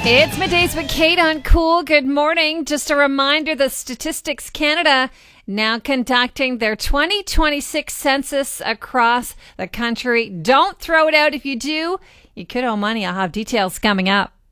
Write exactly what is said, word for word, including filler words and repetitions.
It's Middays with Kate on Cool. Good morning. Just a reminder that Statistics Canada now conducting their twenty twenty-six census across the country. Don't throw it out. If you do, you could owe money. I'll have details coming up.